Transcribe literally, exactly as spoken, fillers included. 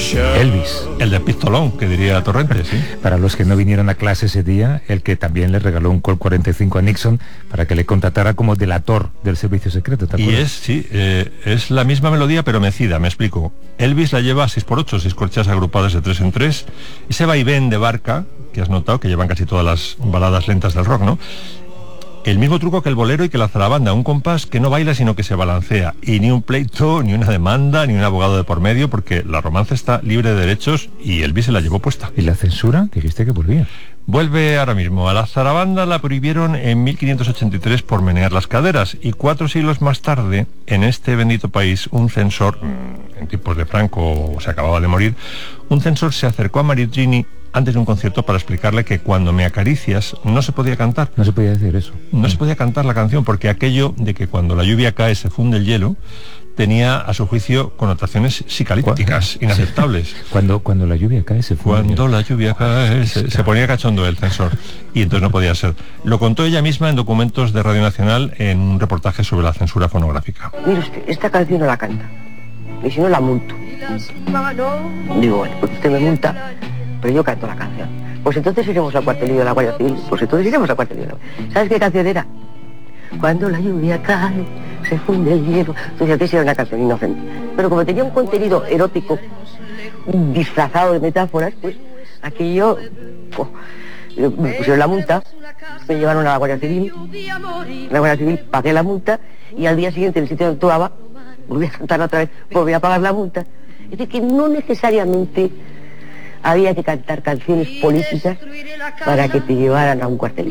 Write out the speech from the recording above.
Elvis. El de pistolón, que diría Torrente, sí. Para los que no vinieron a clase ese día, el que también le regaló un Colt cuarenta y cinco a Nixon para que le contratara como delator del servicio secreto, ¿te acuerdas? Y es, sí, eh, es la misma melodía pero mecida, me explico. Elvis la lleva a seis por ocho, seis corcheas agrupadas de tres en tres. Ese vaivén de barca, que has notado, que llevan casi todas las baladas lentas del rock, ¿no? El mismo truco que el bolero y que la zarabanda, un compás que no baila sino que se balancea, y ni un pleito, ni una demanda, ni un abogado de por medio, porque la romance está libre de derechos y Elvis se la llevó puesta. ¿Y la censura? Dijiste que volvía. Vuelve ahora mismo. A la zarabanda la prohibieron en mil quinientos ochenta y tres por menear las caderas, y cuatro siglos más tarde, en este bendito país, un censor, en tiempos de Franco, se acababa de morir, un censor se acercó a Marittrini antes de un concierto para explicarle que Cuando me acaricias no se podía cantar. No se podía decir eso. No mm. se podía cantar la canción, porque aquello de que cuando la lluvia cae se funde el hielo tenía, a su juicio, connotaciones psicalípticas, inaceptables. Cuando, cuando la lluvia cae se funde. Cuando la lluvia cae se, se ponía cachondo el censor, y entonces no podía ser. Lo contó ella misma en documentos de Radio Nacional en un reportaje sobre la censura fonográfica. Mire usted, esta canción no la canta, y si no la multo. Digo, bueno, pues usted me multa, pero yo canto la canción. Pues entonces iremos al cuartelillo de la Guardia Civil. Pues entonces iremos al cuartelillo de la Guardia Civil. ¿Sabes qué canción era? Cuando la lluvia cae, se funde el hielo. Entonces antes era una canción inocente. Pero como tenía un contenido erótico disfrazado de metáforas, pues aquello, pues, me pusieron la multa, me llevaron a la Guardia Civil, la Guardia Civil pagué la multa, y al día siguiente en el sitio donde actuaba, volví a cantar otra vez, volví a pagar la multa. Es decir, que no necesariamente había que cantar canciones políticas para que te llevaran a un cuartelillo.